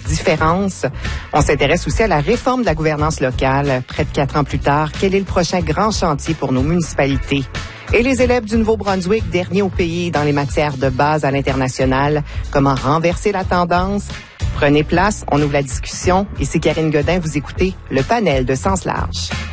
différence. On s'intéresse aussi à la réforme de la gouvernance locale. Près de 4 ans plus tard, quel est le prochain grand chantier pour nos municipalités? Et les élèves du Nouveau-Brunswick, derniers au pays dans les matières de base à l'international, comment renverser la tendance? Prenez place, on ouvre la discussion. Ici Karine Godin, vous écoutez le panel de Sens Large.